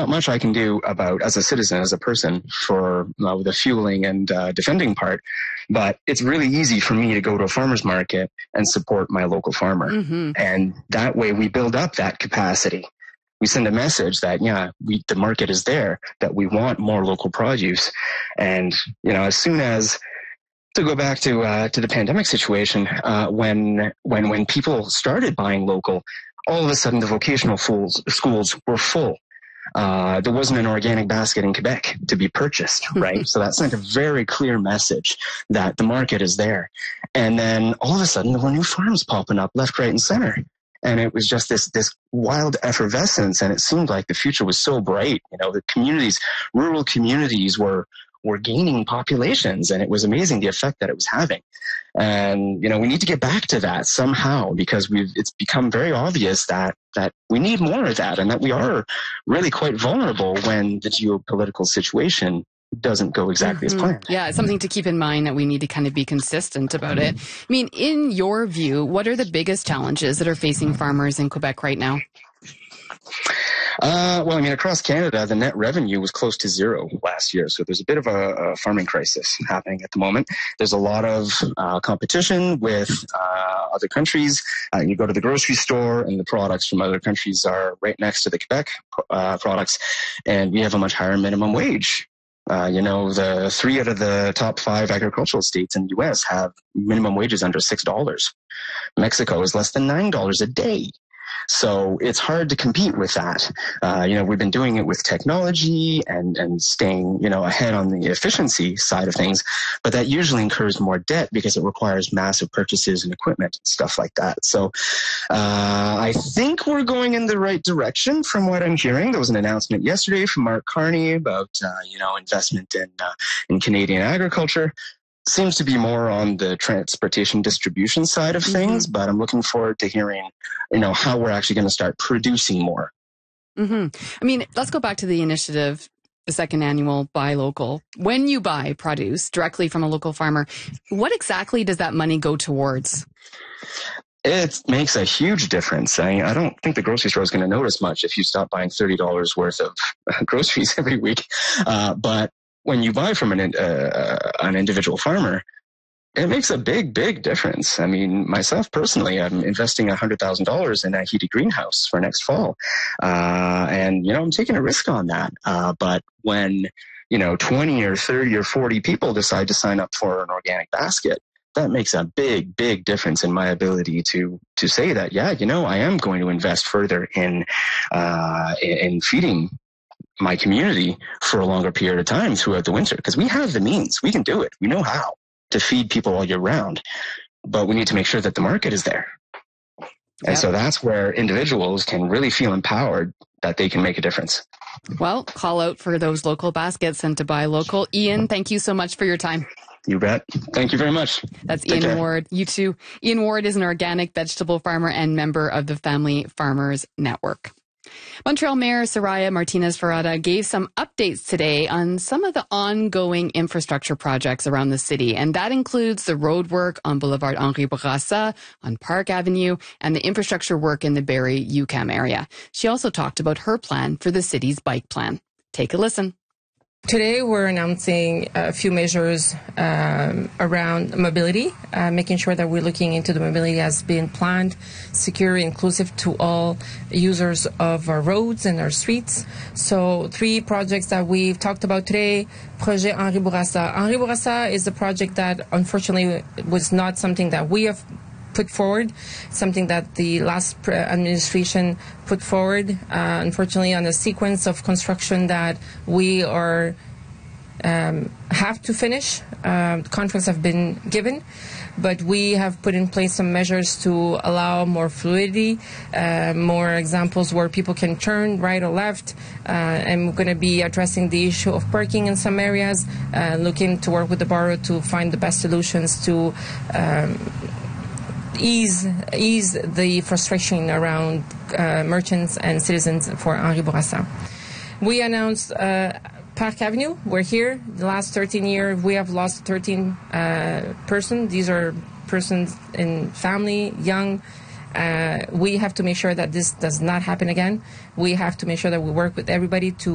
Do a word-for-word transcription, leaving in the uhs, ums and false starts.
not much I can do about, as a citizen, as a person, for uh, the fueling and uh, defending part. But it's really easy for me to go to a farmer's market and support my local farmer. Mm-hmm. And that way we build up that capacity. We send a message that, yeah, we, the market is there, that we want more local produce. And, you know, as soon as, to go back to uh, to the pandemic situation, uh, when when when people started buying local, all of a sudden the vocational schools, schools were full. Uh, there wasn't an organic basket in Quebec to be purchased, right? So that sent a very clear message that the market is there. And then all of a sudden there were new farms popping up left, right, and center. And it was just this this wild effervescence, and it seemed like the future was so bright. You know, the communities, rural communities were were gaining populations, and it was amazing the effect that it was having. And, you know, we need to get back to that somehow, because we've, it's become very obvious that, that we need more of that, and that we are really quite vulnerable when the geopolitical situation doesn't go exactly mm-hmm. as planned. Yeah, it's something to keep in mind, that we need to kind of be consistent about it. I mean, in your view, what are the biggest challenges that are facing farmers in Quebec right now? Uh, well, I mean, across Canada, the net revenue was close to zero last year. So there's a bit of a, a farming crisis happening at the moment. There's a lot of uh, competition with uh, other countries. Uh, you go to the grocery store and the products from other countries are right next to the Quebec uh, products. And we have a much higher minimum wage. Uh, you know, the three out of the top five agricultural states in the U S have minimum wages under six dollars. Mexico is less than nine dollars a day. So it's hard to compete with that. Uh, you know, we've been doing it with technology and, and staying, you know, ahead on the efficiency side of things, but that usually incurs more debt because it requires massive purchases and equipment and stuff like that. So uh, I think we're going in the right direction from what I'm hearing. There was an announcement yesterday from Mark Carney about, uh, you know, investment in, uh, in Canadian agriculture. Seems to be more on the transportation distribution side of things, mm-hmm. but I'm looking forward to hearing, you know, how we're actually going to start producing more. Mm-hmm. I mean, let's go back to the initiative, the second annual Buy Local. When you buy produce directly from a local farmer, what exactly does that money go towards? It makes a huge difference. I, I don't think the grocery store is going to notice much if you stop buying thirty dollars worth of groceries every week. Uh, but when you buy from an uh, an individual farmer, it makes a big, big difference. I mean, myself personally, I'm investing one hundred thousand dollars in a heated greenhouse for next fall. Uh, and, you know, I'm taking a risk on that. Uh, but when, you know, twenty or thirty or forty people decide to sign up for an organic basket, that makes a big, big difference in my ability to to say that, yeah, you know, I am going to invest further in uh, in feeding my community for a longer period of time throughout the winter, because we have the means. We can do it. We know how to feed people all year round, but we need to make sure that the market is there. Yep. And so that's where individuals can really feel empowered that they can make a difference. Well, call out for those local baskets and to buy local. Ian, thank you so much for your time. You bet. Thank you very much. That's Take Ian care. Ward. You too. Ian Ward is an organic vegetable farmer and member of the Family Farmers Network. Montreal Mayor Soraya Martinez-Ferrada gave some updates today on some of the ongoing infrastructure projects around the city, and that includes the road work on Boulevard Henri Bourassa, on Park Avenue, and the infrastructure work in the Barrie-U Q A M area. She also talked about her plan for the city's bike plan. Take a listen. Today, we're announcing a few measures um, around mobility, uh, making sure that we're looking into the mobility as being planned, secure, inclusive to all users of our roads and our streets. So three projects that we've talked about today. Projet Henri Bourassa. Henri Bourassa is a project that unfortunately was not something that we have put forward, something that the last administration put forward, uh, unfortunately on a sequence of construction that we are um, have to finish. Uh, contracts have been given, but we have put in place some measures to allow more fluidity, uh, more examples where people can turn right or left, uh, and we're going to be addressing the issue of parking in some areas, uh, looking to work with the borough to find the best solutions to um, ease ease the frustration around uh, merchants and citizens for Henri Bourassa. We announced uh, Park Avenue. We're here. The last thirteen years, we have lost thirteen uh, persons. These are persons in family, young. Uh, we have to make sure that this does not happen again. We have to make sure that we work with everybody to